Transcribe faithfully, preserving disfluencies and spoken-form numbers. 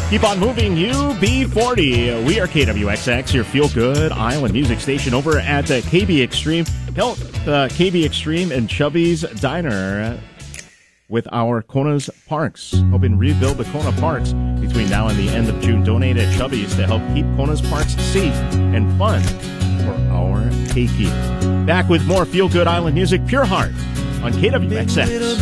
Keep on moving, U B forty. We are K W X X, your feel-good island music station over at uh, K B Extreme. Help uh, K B Extreme and Chubby's Diner with our Kona's Parks. Helping rebuild the Kona Parks between now and the end of June. Donate at Chubby's to help keep Kona's Parks safe and fun for our Keiki. Back with more feel-good island music, Pure Heart on K W X X.